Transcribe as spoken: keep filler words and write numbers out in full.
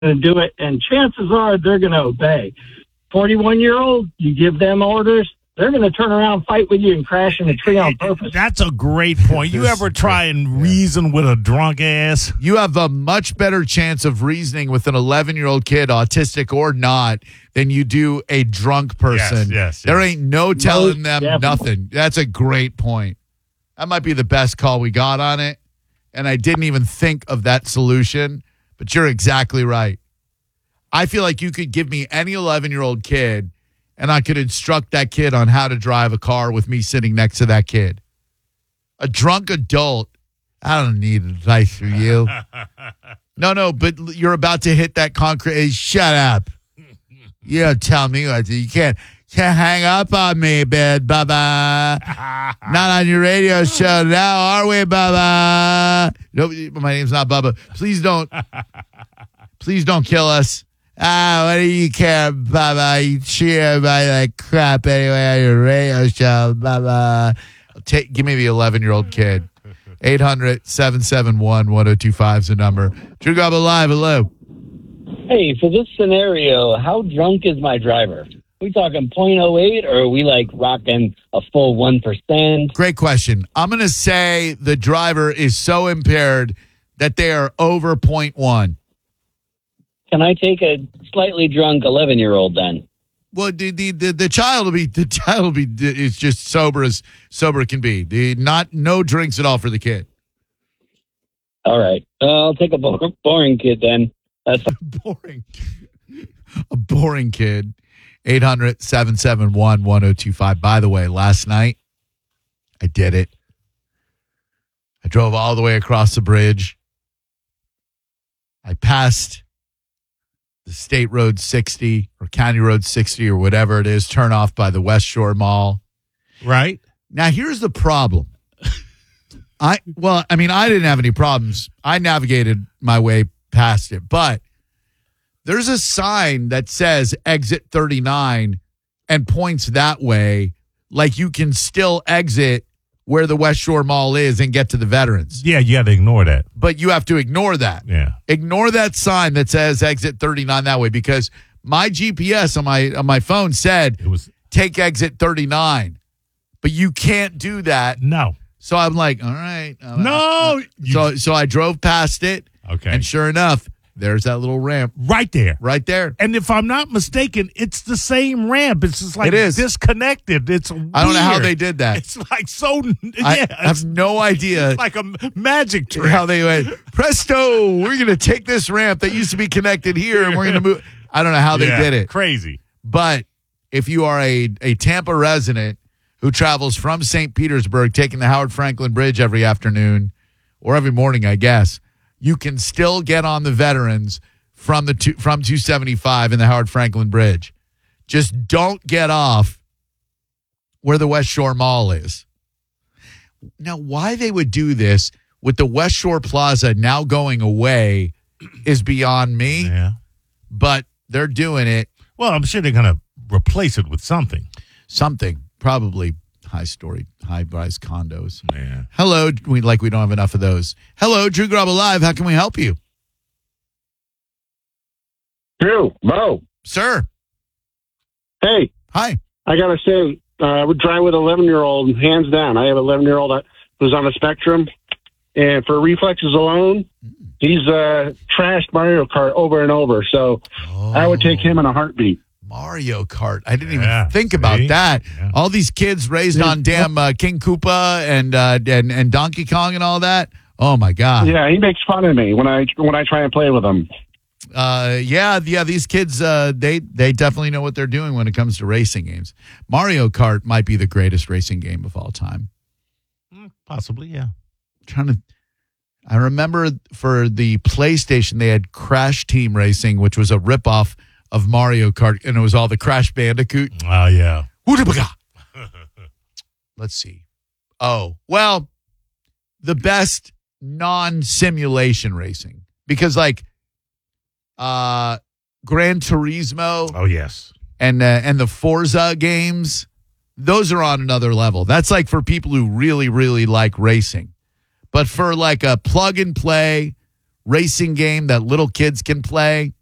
to do it, and chances are they're going to obey. forty-one-year-old, you give them orders, they're going to turn around, fight with you, and crash in a tree on purpose. That's a great point. You ever try and reason with a drunk ass? You have a much better chance of reasoning with an eleven-year-old kid, autistic or not, than you do a drunk person. Yes, yes, there yes. ain't no telling them definitely. nothing. That's a great point. That might be the best call we got on it, and I didn't even think of that solution, but you're exactly right. I feel like you could give me any eleven-year-old kid, and I could instruct that kid on how to drive a car with me sitting next to that kid. A drunk adult, I don't need advice from you. No, no, but you're about to hit that concrete. Hey, shut up. You don't tell me what to do. You can't, can't hang up on me, bed, Bubba. Not on your radio show now, are we, Bubba? No, my name's not Bubba. Please don't. Please don't kill us. Ah, what do you care, Bubba? You cheer about that crap anyway on your radio show, Bubba. Take, give me the eleven-year-old kid. eight hundred, seven seven one, one oh two five is the number. Drew Garabo Live, hello. Hey, for this scenario, how drunk is my driver? Are we talking point oh eight, or are we like rocking a full one percent? Great question. I'm going to say the driver is so impaired that they are over point one. Can I take a slightly drunk eleven-year-old then? Well, the, the the the child will be the child will be is just sober as sober can be. The not no drinks at all for the kid. All right, uh, I'll take a bo- boring kid then. That's boring. A boring kid. eight hundred, seven seven one, one oh two five. By the way, last night I did it. I drove all the way across the bridge. I passed the State Road sixty or County Road sixty or whatever it is, turn off by the West Shore Mall. Right. Now, here's the problem. I Well, I mean, I didn't have any problems. I navigated my way past it. But there's a sign that says exit thirty-nine and points that way, like you can still exit where the West Shore Mall is and get to the Veterans. Yeah, you got to ignore that. But you have to ignore that. Yeah. Ignore that sign that says exit thirty-nine that way, because my G P S on my on my phone said It was take exit thirty-nine. But you can't do that. no. So I'm like, all right. uh, No. uh, so so I drove past it. Okay. And sure enough, there's that little ramp Right there. right there. And if I'm not mistaken, it's the same ramp. It's just like It is. disconnected. It's weird. I don't know how they did that. It's like so. I Yeah, have it's no idea like a m- magic trick. how they went, presto, we're going to take this ramp that used to be connected here and we're going to move. I don't know how they Yeah, did it. Crazy. But if you are a, a Tampa resident who travels from Saint Petersburg, taking the Howard Franklin Bridge every afternoon or every morning, I guess, you can still get on the Veterans from the two, from two seventy-five in the Howard Franklin Bridge. Just don't get off where the West Shore Mall is. Now, why they would do this with the West Shore Plaza now going away is beyond me, Yeah. but they're doing it. Well, I'm sure they're going to replace it with something. Something, probably high-story, high-rise condos. Yeah. Hello, we like we don't have enough of those. Hello, Drew Garabo Live. How can we help you? Drew, Mo. Sir. Hey, Hi. I gotta say, uh, I would drive with an eleven-year-old, hands down. I have an eleven-year-old who's on the spectrum, and for reflexes alone, he's uh, trashed Mario Kart over and over. So Oh, I would take him in a heartbeat. Mario Kart. I didn't Yeah, even think see? about that. Yeah. All these kids raised on damn uh, King Koopa and, uh, and and Donkey Kong and all that. Oh my God. Yeah, he makes fun of me when I when I try and play with him. Uh, yeah, yeah. These kids, uh, they they definitely know what they're doing when it comes to racing games. Mario Kart might be the greatest racing game of all time. Possibly, yeah. Trying to, I remember for the PlayStation they had Crash Team Racing, which was a ripoff of Mario Kart, and it was all the Crash Bandicoot. Oh, yeah. Let's see. Oh, well, the best non-simulation racing, because like uh, Gran Turismo Oh, yes. and uh, and the Forza games, those are on another level. That's like for people who really, really like racing. But for like a plug and play racing game that little kids can play,